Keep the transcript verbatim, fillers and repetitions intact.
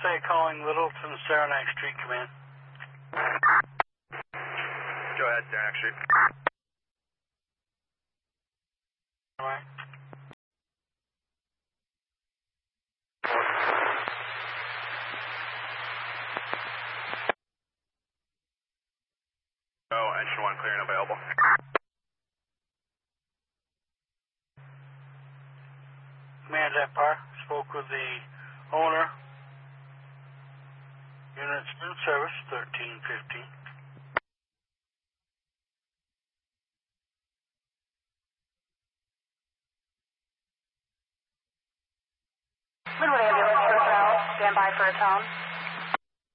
A calling Littleton, Saranac Street, command. Go ahead, Saranac Street. All right. Oh, engine one clear and available. Command Empire, spoke with the owner. Units in service, thirteen fifteen. Midway ambulance personnel, stand by for a tone.